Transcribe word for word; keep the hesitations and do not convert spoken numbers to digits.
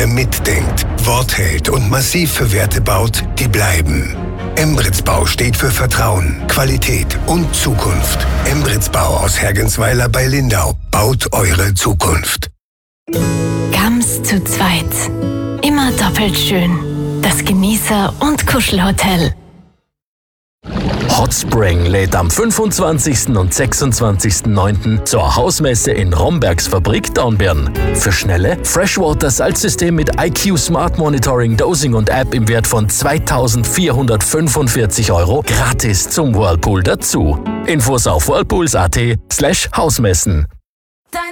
der mitdenkt, Wort hält und massiv für Werte baut, die bleiben. Embrits Bau steht für Vertrauen, Qualität und Zukunft. Embrits Bau aus Hergensweiler bei Lindau baut eure Zukunft. Gams zu zweit. Immer doppelt schön. Das Genießer- und Kuschelhotel. Hotspring lädt am fünfundzwanzigsten und sechsundzwanzigsten neunten zur Hausmesse in Rombergs Fabrik Dornbirn. Für schnelle Freshwater-Salzsystem mit I Q Smart Monitoring, Dosing und App im Wert von zweitausendvierhundertfünfundvierzig Euro gratis zum Whirlpool dazu. Infos auf whirlpools punkt at slash Hausmessen.